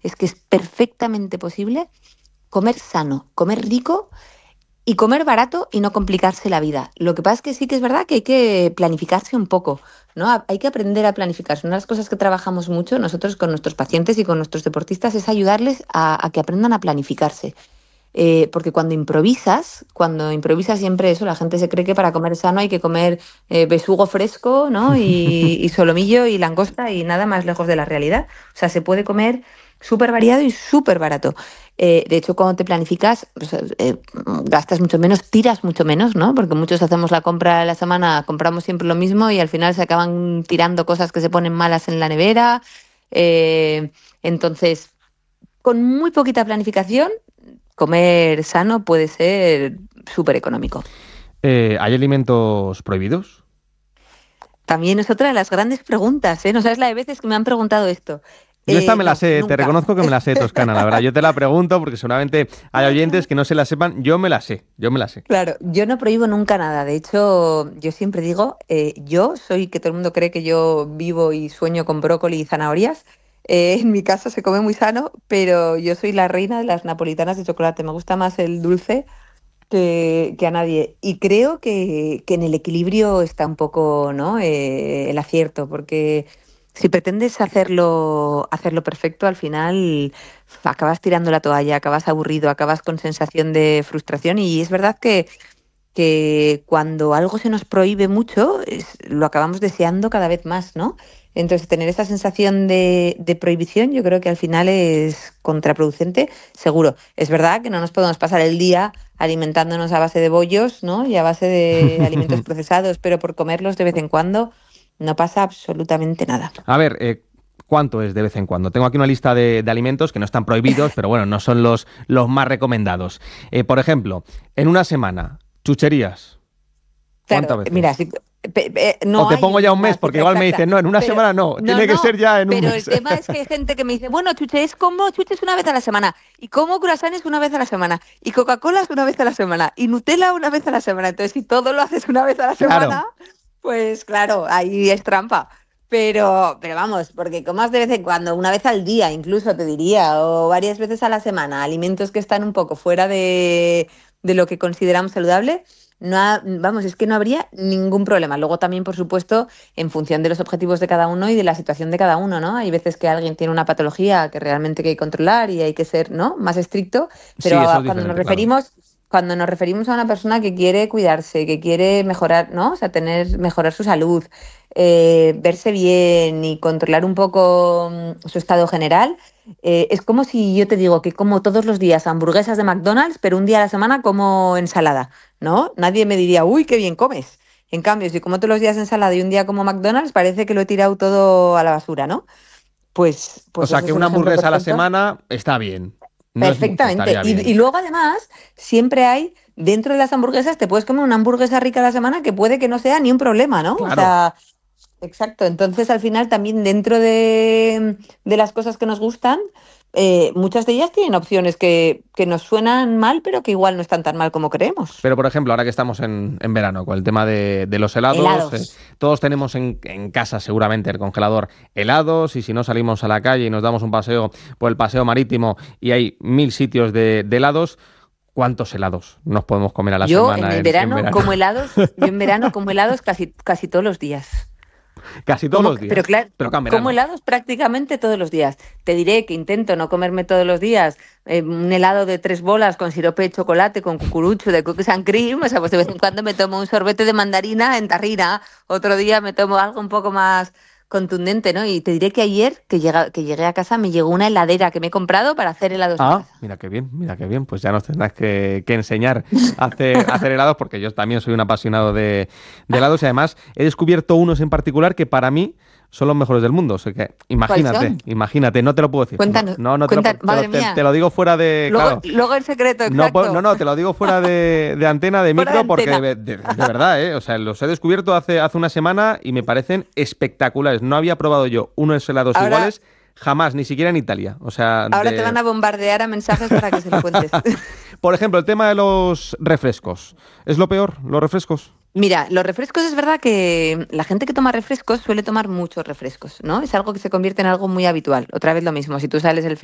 es que es perfectamente posible comer sano, comer rico y comer barato y no complicarse la vida. Lo que pasa es que sí que es verdad que hay que planificarse un poco, ¿no? Hay que aprender a planificarse. Una de las cosas que trabajamos mucho nosotros con nuestros pacientes y con nuestros deportistas es ayudarles a que aprendan a planificarse. Porque cuando improvisas siempre eso, la gente se cree que para comer sano hay que comer besugo fresco, ¿no? Y solomillo y langosta y nada más lejos de la realidad. O sea, se puede comer súper variado y súper barato. De hecho, cuando te planificas, pues, gastas mucho menos, tiras mucho menos, ¿no? Porque muchos hacemos la compra a la semana, compramos siempre lo mismo y al final se acaban tirando cosas que se ponen malas en la nevera. Entonces, con muy poquita planificación, comer sano puede ser súper económico. ¿Hay alimentos prohibidos? También es otra de las grandes preguntas, ¿eh? No sabes la de veces que me han preguntado esto. Yo esta me la No, sé, te nunca. reconozco que me la sé, Toscana, la verdad. Yo te la pregunto porque seguramente hay oyentes que no se la sepan. Yo me la sé, yo me la sé. Claro, yo no prohíbo nunca nada. De hecho, yo siempre digo, yo soy que todo el mundo cree que yo vivo y sueño con brócoli y zanahorias. En mi casa se come muy sano, pero yo soy la reina de las napolitanas de chocolate. Me gusta más el dulce que a nadie. Y creo que en el equilibrio está un poco, ¿no? El acierto, porque si pretendes hacerlo perfecto, al final acabas tirando la toalla, acabas aburrido, acabas con sensación de frustración. Y es verdad que cuando algo se nos prohíbe mucho, lo acabamos deseando cada vez más, ¿no? Entonces, tener esa sensación de prohibición, yo creo que al final es contraproducente, seguro. Es verdad que no nos podemos pasar el día alimentándonos a base de bollos, ¿no? Y a base de alimentos procesados, pero por comerlos de vez en cuando no pasa absolutamente nada. A ver, ¿cuánto es de vez en cuando? Tengo aquí una lista de alimentos que no están prohibidos, pero bueno, no son los más recomendados. Por ejemplo, en una semana, chucherías. ¿Cuántas Claro, mira, veces? O no te hay pongo ya un una mes, porque cifra igual me exacta, dicen, no, en una pero semana no, no, tiene que no, ser ya en un pero el mes. tema es que hay gente que me dice, bueno, como chuches una vez a la semana, y como croissants una vez a la semana, y Coca-Cola una vez a la semana, y Nutella una vez a la semana. Entonces, si todo lo haces una vez a la Claro. semana, pues claro, ahí es trampa. Pero vamos, porque comas de vez en cuando, una vez al día incluso te diría, o varias veces a la semana, alimentos que están un poco fuera de lo que consideramos saludable, vamos, es que no habría ningún problema. Luego también, por supuesto, en función de los objetivos de cada uno y de la situación de cada uno, ¿no? Hay veces que alguien tiene una patología que realmente hay que controlar y hay que ser, ¿no? Más estricto, pero Sí, eso es cuando nos diferente, claro. referimos cuando nos referimos a una persona que quiere cuidarse, que quiere mejorar, ¿no? O sea, mejorar su salud, verse bien y controlar un poco su estado general, es como si yo te digo que como todos los días hamburguesas de McDonald's, pero un día a la semana como ensalada, ¿no? Nadie me diría, uy, qué bien comes. En cambio, si como todos los días ensalada y un día como McDonald's, parece que lo he tirado todo a la basura, ¿no? O Pues sea, eso que es un una ejemplo hamburguesa a la perfecto. semana está bien. No es mucho, Perfectamente. estaría Y bien. luego además, siempre hay, dentro de las hamburguesas, te puedes comer una hamburguesa rica a la semana que puede que no sea ni un problema, ¿no? O Claro. sea, exacto. Entonces, al final, también dentro de las cosas que nos gustan, muchas de ellas tienen opciones que nos suenan mal, pero que igual no están tan mal como creemos. Pero, por ejemplo, ahora que estamos en verano, con el tema de los helados, Helados. todos tenemos en casa seguramente el congelador helados y si no salimos a la calle y nos damos un paseo por el paseo marítimo y hay 1000 sitios de helados, ¿cuántos helados nos podemos comer a la Yo en semana el en verano verano? como helados, yo en verano como helados casi todos los días. Casi todos los Pero días. claro, Pero que en como verano. helados prácticamente todos los días. Te diré que intento no comerme todos los días un helado de 3 bolas con sirope de chocolate, con cucurucho, de cookies and cream. O sea, pues de vez en cuando me tomo un sorbete de mandarina en tarrina. Otro día me tomo algo un poco más contundente, ¿no? Y te diré que ayer que llegué a casa me llegó una heladera que me he comprado para hacer helados en Ah, casa. mira qué bien, mira qué bien. Pues ya nos tendrás que enseñar a hacer helados porque yo también soy un apasionado de helados y además he descubierto unos en particular que para mí son los mejores del mundo. O sea que ¿Cuáles imagínate, son? imagínate, no te lo puedo decir. No, Cuéntanos, no te lo, cuéntanos. Madre te mía. lo digo fuera de, claro, Luego el secreto, no, exacto. no, te lo digo fuera de antena, de Fuera de micro, porque antena. de verdad, ¿eh? O sea, los he descubierto hace una semana y me parecen espectaculares. No había probado yo unos helados Ahora, iguales jamás, ni siquiera en Italia. O sea, ahora te van a bombardear a mensajes para que se lo cuentes. Por ejemplo, el tema de los refrescos. ¿Es lo peor, los refrescos? Mira, los refrescos es verdad que la gente que toma refrescos suele tomar muchos refrescos, ¿no? Es algo que se convierte en algo muy habitual. Otra vez lo mismo, si tú sales el